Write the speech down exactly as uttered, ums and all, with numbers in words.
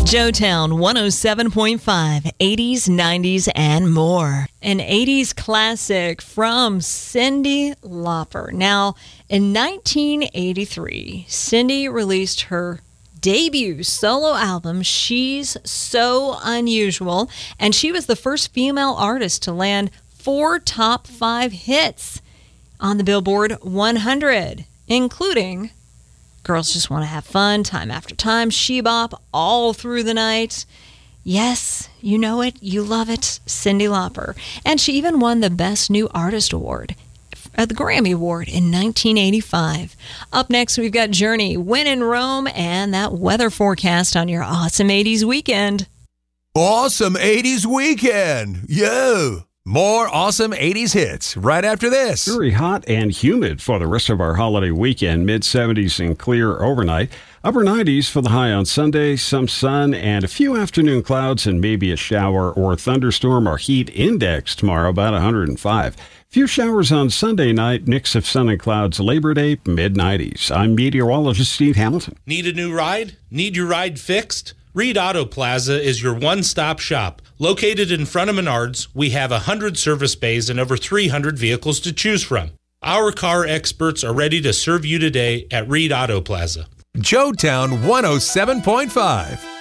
Joetown one oh seven point five, eighties, nineties, and more. An eighties classic from Cyndi Lauper. Now, in nineteen eighty-three, Cyndi released her debut solo album, She's So Unusual, and she was the first female artist to land four top five hits on the Billboard one hundred, including Girls Just Want to Have Fun, Time After Time, She Bop, All Through the Night. Yes, you know it, you love it, Cyndi Lauper. And she even won the Best New Artist Award at the Grammy Award in nineteen eighty-five. Up next, we've got Journey, When in Rome, and that weather forecast on your awesome eighties weekend. Awesome eighties weekend! Yo! More awesome eighties hits right after this. Very hot and humid for the rest of our holiday weekend. mid seventies and clear overnight. Upper nineties for the high on Sunday. Some sun and a few afternoon clouds and maybe a shower or thunderstorm. Our heat index tomorrow about one hundred five. Few showers on Sunday night. Mix of sun and clouds. Labor Day, mid nineties. I'm meteorologist Steve Hamilton. Need a new ride? Need your ride fixed? Reed Auto Plaza is your one-stop shop. Located in front of Menards, we have one hundred service bays and over three hundred vehicles to choose from. Our car experts are ready to serve you today at Reed Auto Plaza. Joetown one oh seven point five.